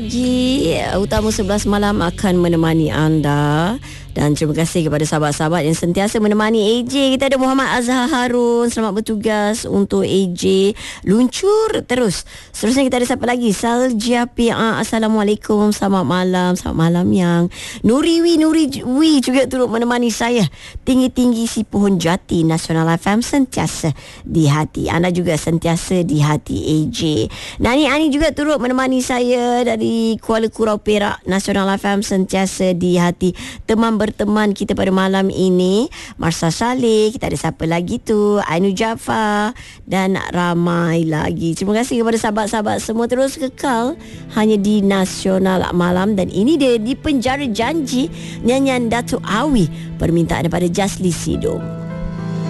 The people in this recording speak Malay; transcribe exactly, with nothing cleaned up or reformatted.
Pagi Utama sebelas malam akan menemani anda. Dan terima kasih kepada sahabat-sahabat yang sentiasa menemani A J. Kita ada Muhammad Azhar Harun, selamat bertugas untuk A J. Luncur terus. Seterusnya kita ada siapa lagi? Salja P A. Assalamualaikum, selamat malam. Selamat malam yang Nuriwi Nuriwi juga turut menemani saya. Tinggi-tinggi si pohon jati, Nasional F M sentiasa di hati. Anda juga sentiasa di hati A J. Nani Ani juga turut menemani saya dari Kuala Kurau Perak. Nasional F M sentiasa di hati. Teman berteman kita pada malam ini, Marsha Saleh, kita ada siapa lagi tu, Ainu Jaafar dan ramai lagi. Terima kasih kepada sahabat-sahabat semua, terus kekal hanya di Nasional Malam. Dan ini dia Di Penjara Janji, nyanyian Datuk Awi, permintaan daripada Jasli Sidom.